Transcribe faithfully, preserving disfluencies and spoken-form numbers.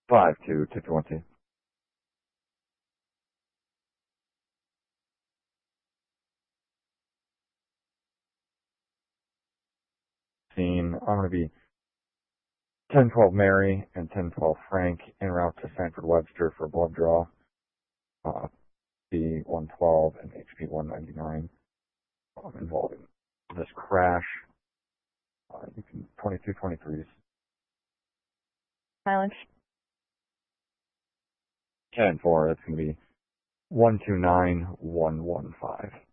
five two to twenty. Scene, I'm going to be ten twelve Mary and ten twelve Frank en route to Sanford Webster for blood draw. Uh, B one twelve and H P one ninety-nine um, involving this crash. Uh, you can twenty-two twenty-threes. Silence. ten four, it's going to be one two nine one one five.